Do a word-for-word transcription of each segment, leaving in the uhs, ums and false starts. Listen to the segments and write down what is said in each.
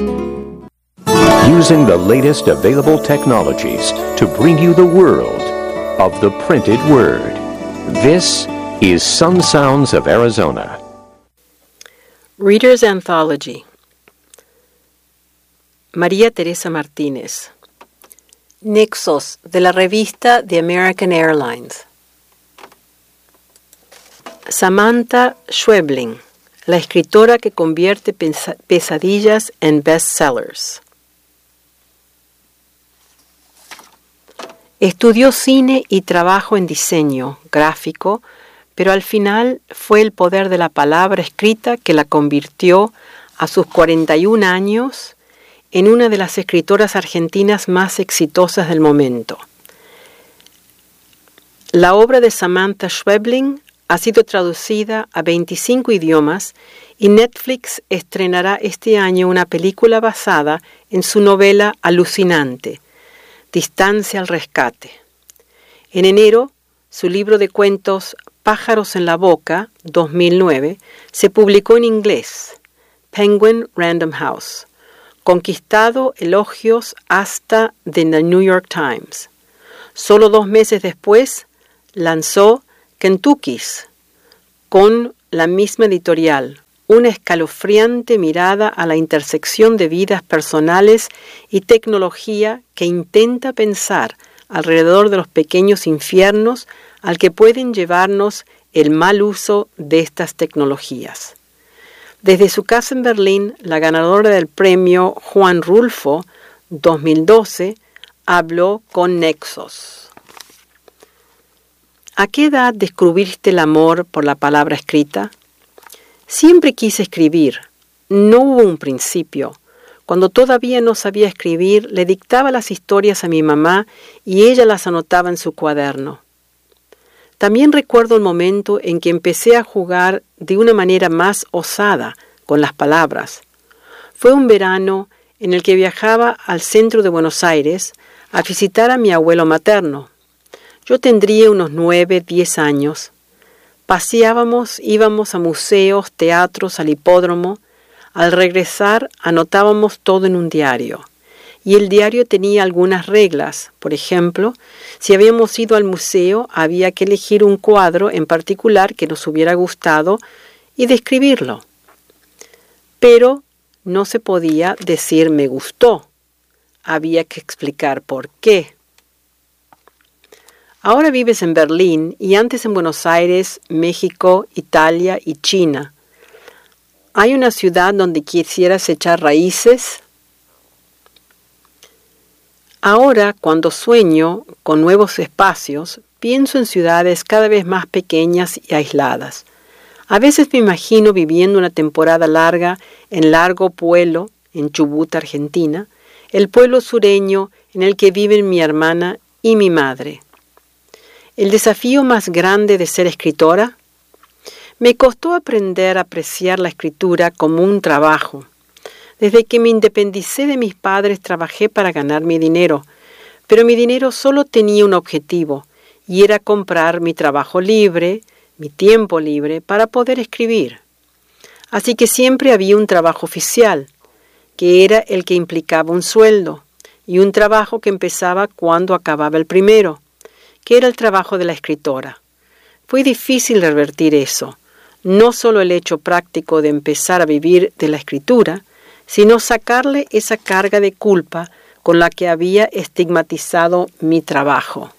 Using the latest available technologies to bring you the world of the printed word. This is Sun Sounds of Arizona. Reader's Anthology. María Teresa Martínez. Nexos, de la revista The American Airlines. Samantha Schweblin, la escritora que convierte pesa- pesadillas en bestsellers. Estudió cine y trabajo en diseño gráfico, pero al final fue el poder de la palabra escrita que la convirtió, a sus cuarenta y un años, en una de las escritoras argentinas más exitosas del momento. La obra de Samantha Schweblin ha sido traducida a veinticinco idiomas y Netflix estrenará este año una película basada en su novela alucinante, Distancia al rescate. En enero, su libro de cuentos Pájaros en la boca, dos mil nueve, se publicó en inglés, Penguin Random House, conquistado elogios hasta de The New York Times. Solo dos meses después, lanzó Kentucky's, con la misma editorial, una escalofriante mirada a la intersección de vidas personales y tecnología que intenta pensar alrededor de los pequeños infiernos al que pueden llevarnos el mal uso de estas tecnologías. Desde su casa en Berlín, la ganadora del premio Juan Rulfo dos mil doce habló con Nexos. ¿A qué edad descubriste el amor por la palabra escrita? Siempre quise escribir. No hubo un principio. Cuando todavía no sabía escribir, le dictaba las historias a mi mamá y ella las anotaba en su cuaderno. También recuerdo el momento en que empecé a jugar de una manera más osada con las palabras. Fue un verano en el que viajaba al centro de Buenos Aires a visitar a mi abuelo materno. Yo tendría unos nueve, diez años. Paseábamos, íbamos a museos, teatros, al hipódromo. Al regresar, anotábamos todo en un diario. Y el diario tenía algunas reglas. Por ejemplo, si habíamos ido al museo, había que elegir un cuadro en particular que nos hubiera gustado y describirlo. Pero no se podía decir me gustó. Había que explicar por qué. Ahora vives en Berlín y antes en Buenos Aires, México, Italia y China. ¿Hay una ciudad donde quisieras echar raíces? Ahora, cuando sueño con nuevos espacios, pienso en ciudades cada vez más pequeñas y aisladas. A veces me imagino viviendo una temporada larga en Largo Pueblo, en Chubut, Argentina, el pueblo sureño en el que viven mi hermana y mi madre. ¿El desafío más grande de ser escritora? Me costó aprender a apreciar la escritura como un trabajo. Desde que me independicé de mis padres trabajé para ganar mi dinero, pero mi dinero solo tenía un objetivo, y era comprar mi trabajo libre, mi tiempo libre, para poder escribir. Así que siempre había un trabajo oficial, que era el que implicaba un sueldo, y un trabajo que empezaba cuando acababa el primero, que era el trabajo de la escritora. Fue difícil revertir eso, no solo el hecho práctico de empezar a vivir de la escritura, sino sacarle esa carga de culpa con la que había estigmatizado mi trabajo.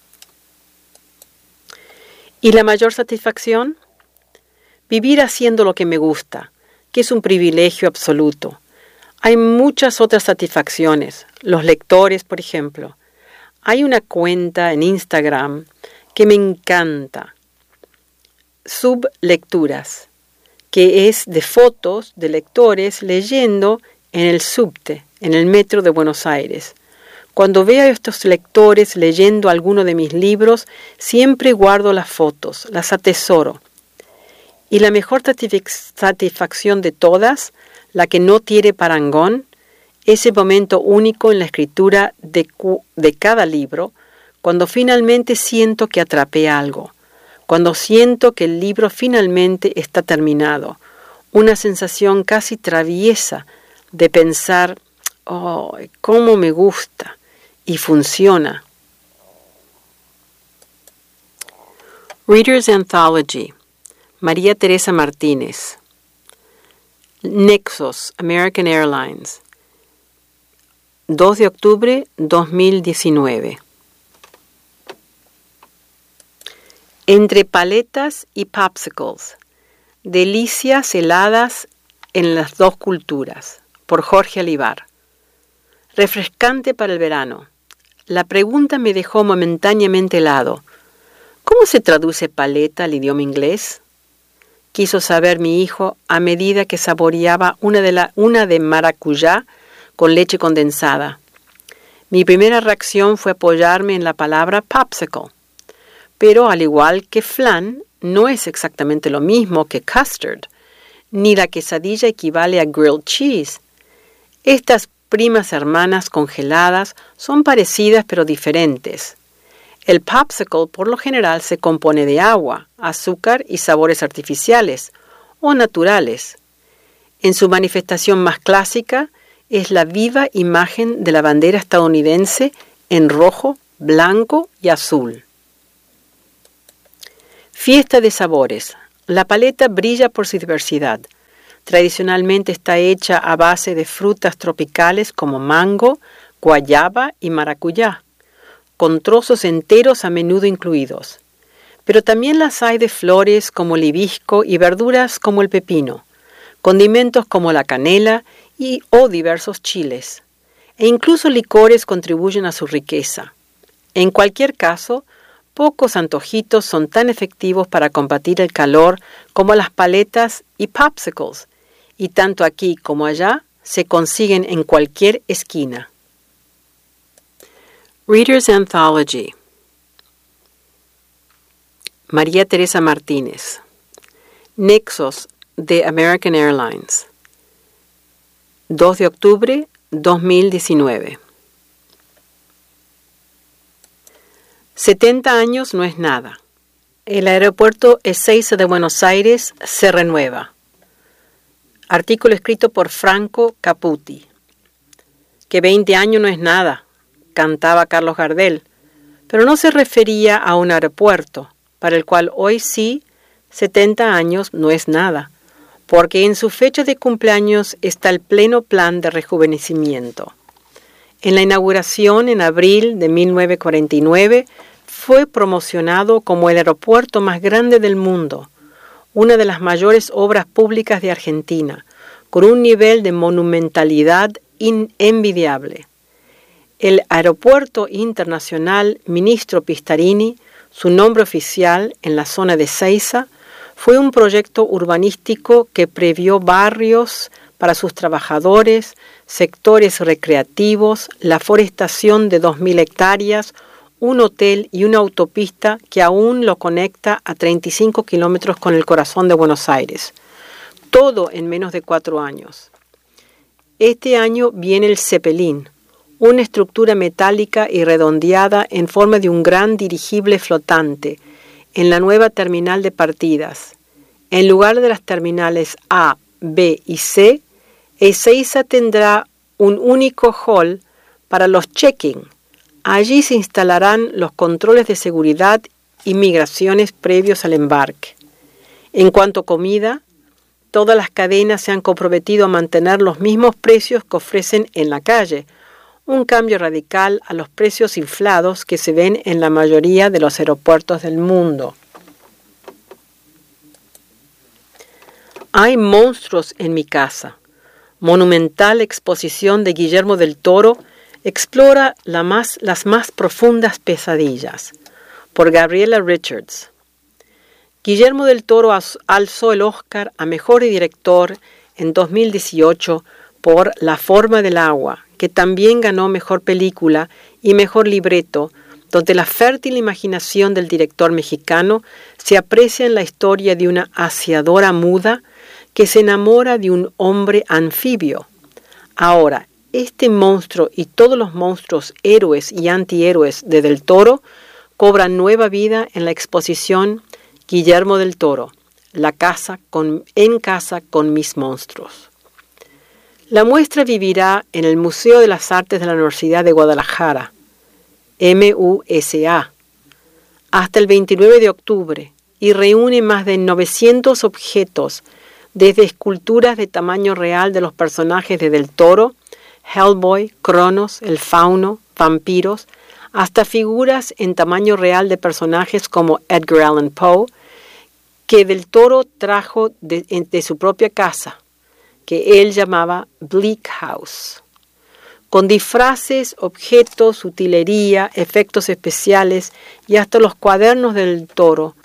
¿Y la mayor satisfacción? Vivir haciendo lo que me gusta, que es un privilegio absoluto. Hay muchas otras satisfacciones, los lectores, por ejemplo. Hay una cuenta en Instagram que me encanta, Sublecturas, que es de fotos de lectores leyendo en el subte, en el metro de Buenos Aires. Cuando veo a estos lectores leyendo alguno de mis libros, siempre guardo las fotos, las atesoro. Y la mejor satisfacción de todas, la que no tiene parangón, ese momento único en la escritura de, cu- de cada libro, cuando finalmente siento que atrapé algo, cuando siento que el libro finalmente está terminado, una sensación casi traviesa de pensar, oh, cómo me gusta y funciona. Reader's Anthology, María Teresa Martínez. Nexos, American Airlines, dos de octubre dos mil diecinueve. Entre paletas y popsicles, delicias heladas en las dos culturas, por Jorge Alivar. Refrescante para el verano. La pregunta me dejó momentáneamente helado. ¿Cómo se traduce paleta al idioma inglés? Quiso saber mi hijo a medida que saboreaba una de, la, una de maracuyá con leche condensada. Mi primera reacción fue apoyarme en la palabra popsicle. Pero al igual que flan, no es exactamente lo mismo que custard, ni la quesadilla equivale a grilled cheese. Estas primas hermanas congeladas son parecidas pero diferentes. El popsicle por lo general se compone de agua, azúcar y sabores artificiales o naturales. En su manifestación más clásica es la viva imagen de la bandera estadounidense en rojo, blanco y azul. Fiesta de sabores. La paleta brilla por su diversidad. Tradicionalmente está hecha a base de frutas tropicales como mango, guayaba y maracuyá, con trozos enteros a menudo incluidos. Pero también las hay de flores como el hibisco y verduras como el pepino, condimentos como la canela y o diversos chiles, e incluso licores contribuyen a su riqueza. En cualquier caso, pocos antojitos son tan efectivos para combatir el calor como las paletas y popsicles, y tanto aquí como allá se consiguen en cualquier esquina. Reader's Anthology, María Teresa Martínez. Nexos de American Airlines, dos de octubre dos mil diecinueve. setenta años no es nada. El aeropuerto Ezeiza de Buenos Aires se renueva. Artículo escrito por Franco Caputi. Que veinte años no es nada, cantaba Carlos Gardel, pero no se refería a un aeropuerto, para el cual hoy sí, setenta años no es nada, porque en su fecha de cumpleaños está el pleno plan de rejuvenecimiento. En la inauguración en abril de mil novecientos cuarenta y nueve fue promocionado como el aeropuerto más grande del mundo, una de las mayores obras públicas de Argentina, con un nivel de monumentalidad envidiable. El Aeropuerto Internacional Ministro Pistarini, su nombre oficial en la zona de Ezeiza, fue un proyecto urbanístico que previó barrios para sus trabajadores, sectores recreativos, la forestación de dos mil hectáreas, un hotel y una autopista que aún lo conecta a treinta y cinco kilómetros con el corazón de Buenos Aires. Todo en menos de cuatro años. Este año viene el Zeppelin, una estructura metálica y redondeada en forma de un gran dirigible flotante en la nueva terminal de partidas. En lugar de las terminales A, B y C, Ezeiza tendrá un único hall para los check-in. Allí se instalarán los controles de seguridad y migraciones previos al embarque. En cuanto a comida, todas las cadenas se han comprometido a mantener los mismos precios que ofrecen en la calle, un cambio radical a los precios inflados que se ven en la mayoría de los aeropuertos del mundo. Hay monstruos en mi casa. Monumental exposición de Guillermo del Toro explora la más, las más profundas pesadillas. Por Gabriela Richards. Guillermo del Toro alzó el Oscar a Mejor Director en dos mil dieciocho por La forma del agua, que también ganó Mejor Película y Mejor Libreto, donde la fértil imaginación del director mexicano se aprecia en la historia de una aseadora muda que se enamora de un hombre anfibio. Ahora, este monstruo y todos los monstruos héroes y antihéroes de Del Toro cobran nueva vida en la exposición Guillermo del Toro, la casa con, en casa con mis monstruos. La muestra vivirá en el Museo de las Artes de la Universidad de Guadalajara, M U S A, hasta el veintinueve de octubre y reúne más de novecientos objetos, desde esculturas de tamaño real de los personajes de Del Toro, Hellboy, Cronos, el Fauno, vampiros, hasta figuras en tamaño real de personajes como Edgar Allan Poe, que Del Toro trajo de, de su propia casa, que él llamaba Bleak House, con disfraces, objetos, utilería, efectos especiales y hasta los cuadernos del Toro.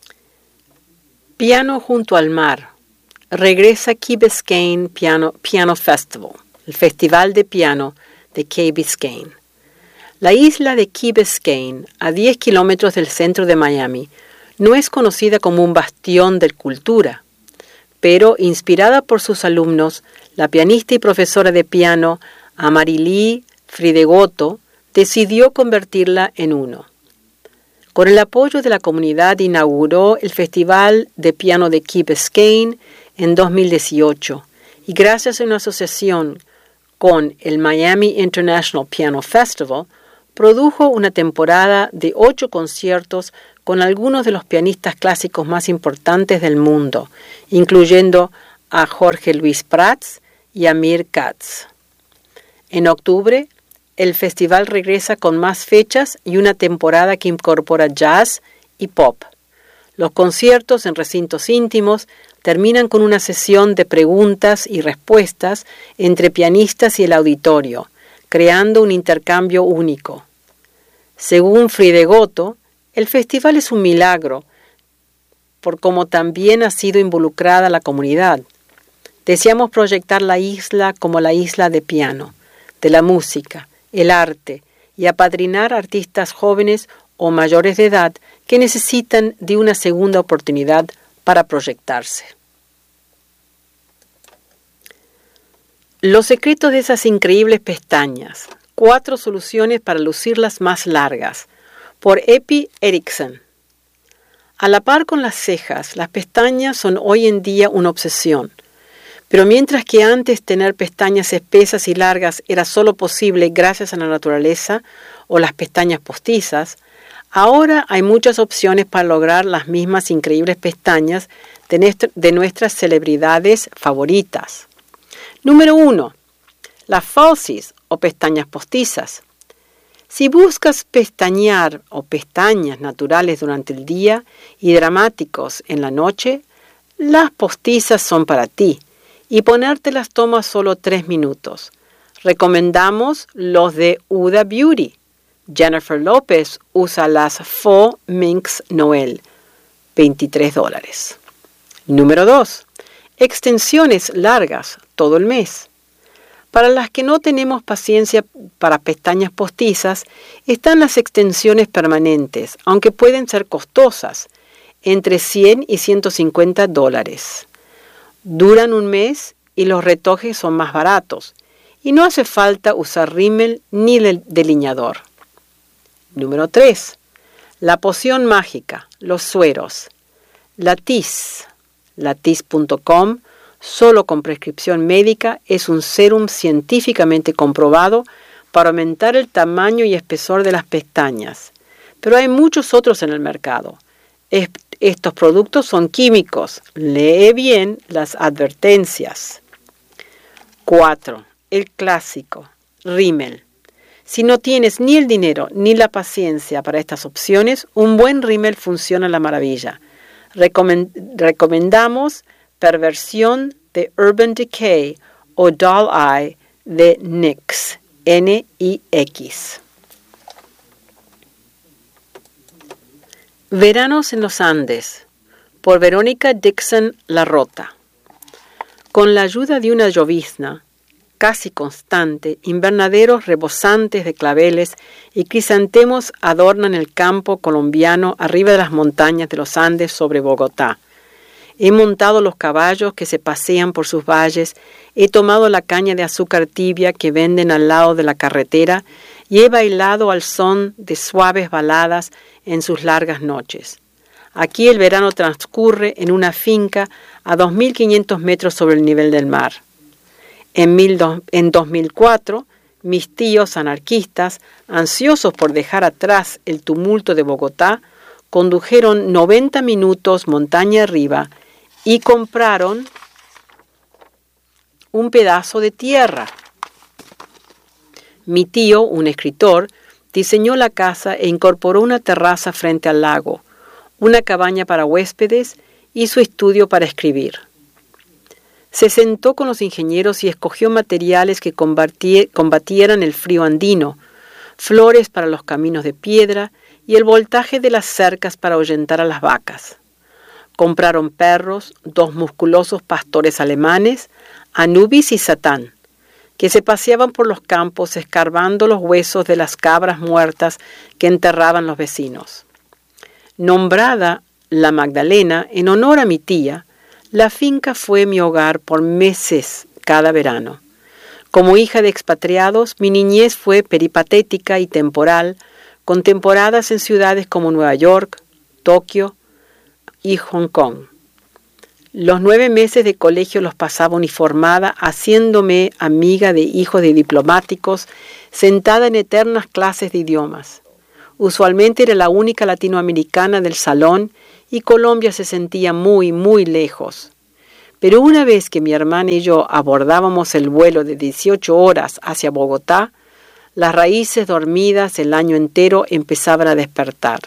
Piano junto al mar. Regresa Key Biscayne Piano, Piano Festival, el festival de piano de Key Biscayne. La isla de Key Biscayne, a diez kilómetros del centro de Miami, no es conocida como un bastión de cultura, pero inspirada por sus alumnos, la pianista y profesora de piano Amarilie Fridegoto decidió convertirla en uno. Con el apoyo de la comunidad inauguró el Festival de Piano de Key Biscayne en dos mil dieciocho y gracias a una asociación con el Miami International Piano Festival, produjo una temporada de ocho conciertos con algunos de los pianistas clásicos más importantes del mundo, incluyendo a Jorge Luis Prats y a Mir Katz. En octubre, el festival regresa con más fechas y una temporada que incorpora jazz y pop. Los conciertos en recintos íntimos terminan con una sesión de preguntas y respuestas entre pianistas y el auditorio, creando un intercambio único. Según Fridegoto, el festival es un milagro, por cómo también ha sido involucrada la comunidad. Deseamos proyectar la isla como la isla de piano, de la música, el arte, y apadrinar artistas jóvenes o mayores de edad que necesitan de una segunda oportunidad para proyectarse. Los secretos de esas increíbles pestañas. Cuatro soluciones para lucirlas más largas. Por Epi Erikson. A la par con las cejas, las pestañas son hoy en día una obsesión. Pero mientras que antes tener pestañas espesas y largas era solo posible gracias a la naturaleza o las pestañas postizas, ahora hay muchas opciones para lograr las mismas increíbles pestañas de, nuestra, de nuestras celebridades favoritas. Número uno. Las falsies o pestañas postizas. Si buscas pestañear o pestañas naturales durante el día y dramáticos en la noche, las postizas son para ti y ponértelas toma solo tres minutos. Recomendamos los de Huda Beauty. Jennifer López usa las Faux Minx Noel, veintitrés dólares. Número dos. Extensiones largas todo el mes. Para las que no tenemos paciencia para pestañas postizas, están las extensiones permanentes, aunque pueden ser costosas, entre cien y ciento cincuenta dólares. Duran un mes y los retoques son más baratos, y no hace falta usar rímel ni delineador. Número tres. La poción mágica, los sueros. Latisse, latisse punto com, solo con prescripción médica, es un sérum científicamente comprobado para aumentar el tamaño y espesor de las pestañas. Pero hay muchos otros en el mercado. Es, estos productos son químicos. Lee bien las advertencias. cuatro. El clásico, rímel. Si no tienes ni el dinero ni la paciencia para estas opciones, un buen rímel funciona a la maravilla. Recomend- recomendamos Perversión de Urban Decay o Doll Eye de N Y X, N I X. Veranos en los Andes, por Verónica Dixon Larrota. Con la ayuda de una llovizna casi constante, invernaderos rebosantes de claveles y crisantemos adornan el campo colombiano arriba de las montañas de los Andes sobre Bogotá. He montado los caballos que se pasean por sus valles, he tomado la caña de azúcar tibia que venden al lado de la carretera y he bailado al son de suaves baladas en sus largas noches. Aquí el verano transcurre en una finca a dos mil quinientos metros sobre el nivel del mar. En, mil do, en dos mil cuatro, mis tíos anarquistas, ansiosos por dejar atrás el tumulto de Bogotá, condujeron noventa minutos montaña arriba y compraron un pedazo de tierra. Mi tío, un escritor, diseñó la casa e incorporó una terraza frente al lago, una cabaña para huéspedes y su estudio para escribir. Se sentó con los ingenieros y escogió materiales que combatieran el frío andino, flores para los caminos de piedra y el voltaje de las cercas para ahuyentar a las vacas. Compraron perros, dos musculosos pastores alemanes, Anubis y Satán, que se paseaban por los campos escarbando los huesos de las cabras muertas que enterraban los vecinos. Nombrada La Magdalena en honor a mi tía, la finca fue mi hogar por meses cada verano. Como hija de expatriados, mi niñez fue peripatética y temporal, con temporadas en ciudades como Nueva York, Tokio y Hong Kong. Los nueve meses de colegio los pasaba uniformada, haciéndome amiga de hijos de diplomáticos, sentada en eternas clases de idiomas. Usualmente era la única latinoamericana del salón y Colombia se sentía muy, muy lejos. Pero una vez que mi hermana y yo abordábamos el vuelo de dieciocho horas hacia Bogotá, las raíces dormidas el año entero empezaban a despertar.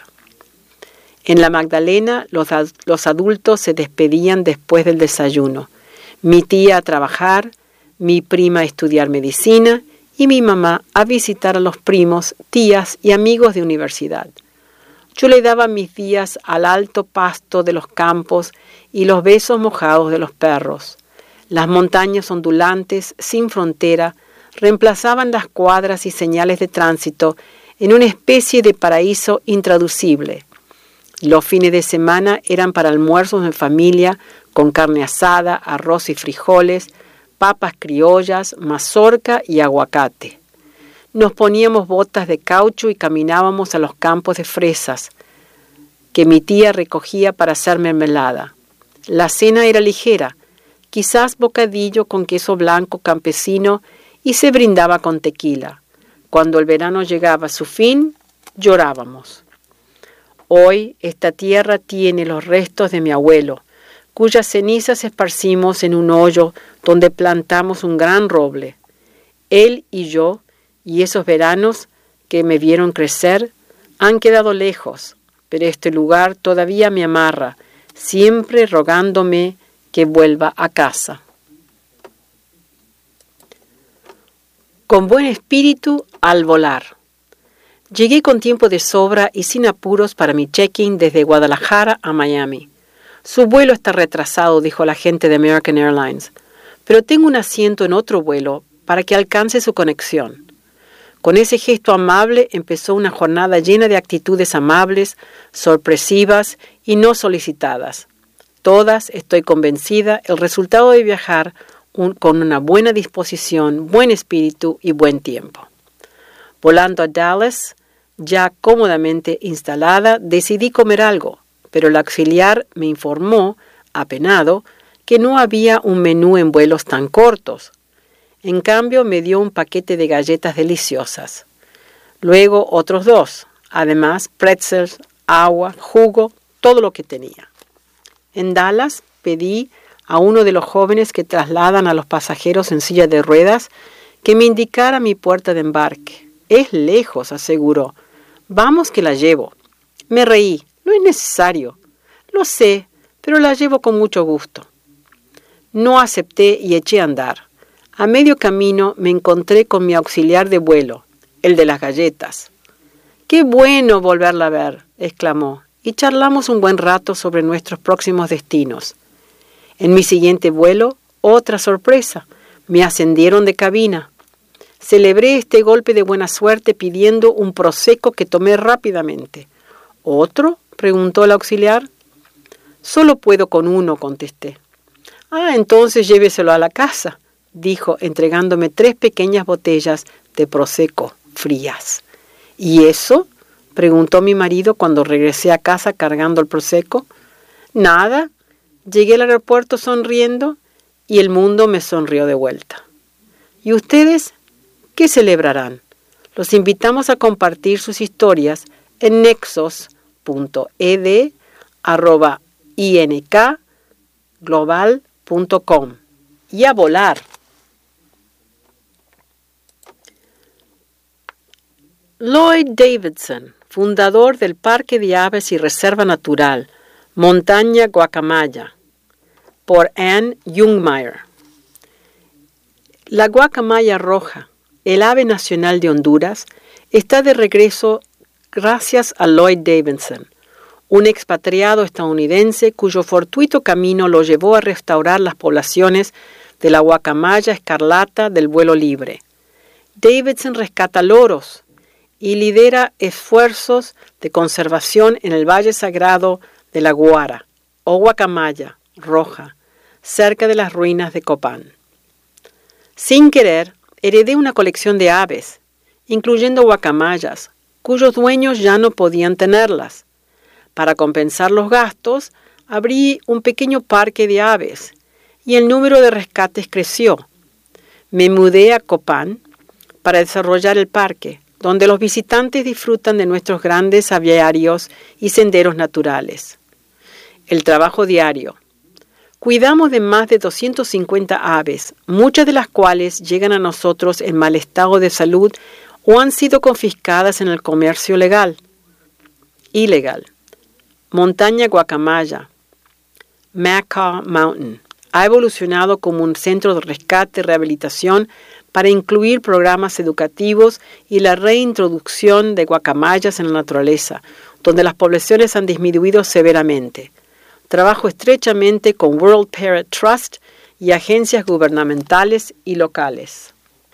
En la Magdalena, los, los adultos se despedían después del desayuno. Mi tía a trabajar, mi prima a estudiar medicina y mi mamá a visitar a los primos, tías y amigos de universidad. Yo le daba mis días al alto pasto de los campos y los besos mojados de los perros. Las montañas ondulantes, sin frontera, reemplazaban las cuadras y señales de tránsito en una especie de paraíso intraducible. Los fines de semana eran para almuerzos en familia, con carne asada, arroz y frijoles, papas criollas, mazorca y aguacate. Nos poníamos botas de caucho y caminábamos a los campos de fresas, que mi tía recogía para hacer mermelada. La cena era ligera, quizás bocadillo con queso blanco campesino y se brindaba con tequila. Cuando el verano llegaba a su fin, llorábamos. Hoy esta tierra tiene los restos de mi abuelo, cuyas cenizas esparcimos en un hoyo donde plantamos un gran roble. Él y yo, y esos veranos que me vieron crecer, han quedado lejos, pero este lugar todavía me amarra, siempre rogándome que vuelva a casa. Con buen espíritu al volar. Llegué con tiempo de sobra y sin apuros para mi check-in desde Guadalajara a Miami. Su vuelo está retrasado, dijo la gente de American Airlines, pero tengo un asiento en otro vuelo para que alcance su conexión. Con ese gesto amable empezó una jornada llena de actitudes amables, sorpresivas y no solicitadas. Todas, estoy convencida, el resultado de viajar un, con una buena disposición, buen espíritu y buen tiempo. Volando a Dallas, ya cómodamente instalada, decidí comer algo, pero el auxiliar me informó, apenado, que no había un menú en vuelos tan cortos. En cambio, me dio un paquete de galletas deliciosas. Luego otros dos, además pretzels, agua, jugo, todo lo que tenía. En Dallas pedí a uno de los jóvenes que trasladan a los pasajeros en silla de ruedas que me indicara mi puerta de embarque. Es lejos, aseguró. Vamos que la llevo. Me reí. No es necesario. Lo sé, pero la llevo con mucho gusto. No acepté y eché a andar. A medio camino me encontré con mi auxiliar de vuelo, el de las galletas. ¡Qué bueno volverla a ver!, exclamó, y charlamos un buen rato sobre nuestros próximos destinos. En mi siguiente vuelo, otra sorpresa. Me ascendieron de cabina. Celebré este golpe de buena suerte pidiendo un prosecco que tomé rápidamente. ¿Otro?, preguntó el auxiliar. Solo puedo con uno, contesté. Ah, entonces lléveselo a la casa, dijo, entregándome tres pequeñas botellas de prosecco frías. ¿Y eso?, preguntó mi marido cuando regresé a casa cargando el prosecco. Nada. Llegué al aeropuerto sonriendo y el mundo me sonrió de vuelta. ¿Y ustedes qué celebrarán? Los invitamos a compartir sus historias en nexos punto e d arroba inkglobal punto com y a volar. Lloyd Davidson, fundador del Parque de Aves y Reserva Natural, Montaña Guacamaya, por Anne Jungmeyer. La guacamaya roja, el ave nacional de Honduras, está de regreso gracias a Lloyd Davidson, un expatriado estadounidense cuyo fortuito camino lo llevó a restaurar las poblaciones de la guacamaya escarlata del vuelo libre. Davidson rescata loros y lidera esfuerzos de conservación en el Valle Sagrado de la Guara, o guacamaya roja, cerca de las ruinas de Copán. Sin querer, heredé una colección de aves, incluyendo guacamayas, cuyos dueños ya no podían tenerlas. Para compensar los gastos, abrí un pequeño parque de aves y el número de rescates creció. Me mudé a Copán para desarrollar el parque, donde los visitantes disfrutan de nuestros grandes aviarios y senderos naturales. El trabajo diario. Cuidamos de más de doscientas cincuenta aves, muchas de las cuales llegan a nosotros en mal estado de salud o han sido confiscadas en el comercio legal. Ilegal. Montaña Guacamaya, Macaw Mountain, ha evolucionado como un centro de rescate y rehabilitación para incluir programas educativos y la reintroducción de guacamayas en la naturaleza, donde las poblaciones han disminuido severamente. Trabajo estrechamente con World Parrot Trust y agencias gubernamentales y locales.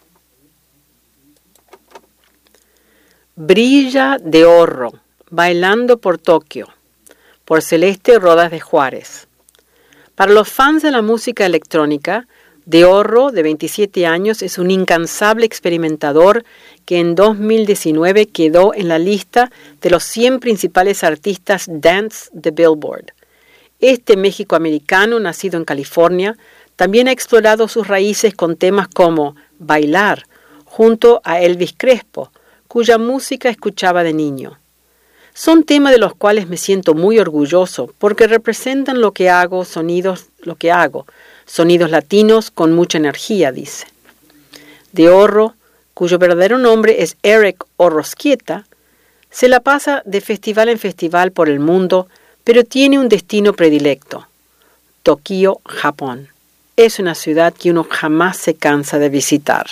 Brilla de Horro, bailando por Tokio, por Celeste Rodas de Juárez. Para los fans de la música electrónica, De Horro, de veintisiete años, es un incansable experimentador que en dos mil diecinueve quedó en la lista de los cien principales artistas dance de Billboard. Este méxico-americano, nacido en California, también ha explorado sus raíces con temas como Bailar, junto a Elvis Crespo, cuya música escuchaba de niño. Son temas de los cuales me siento muy orgulloso porque representan lo que hago, sonidos, lo que hago, sonidos latinos con mucha energía, dice. De Horro, cuyo verdadero nombre es Eric Orrosquieta, se la pasa de festival en festival por el mundo, pero tiene un destino predilecto: Tokio, Japón. Es una ciudad que uno jamás se cansa de visitar.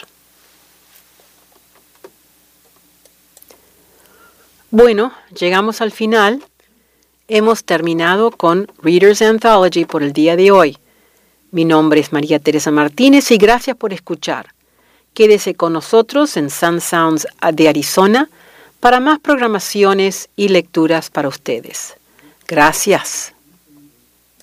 Bueno, llegamos al final. Hemos terminado con Reader's Anthology por el día de hoy. Mi nombre es María Teresa Martínez y gracias por escuchar. Quédese con nosotros en Sun Sounds de Arizona para más programaciones y lecturas para ustedes. Gracias.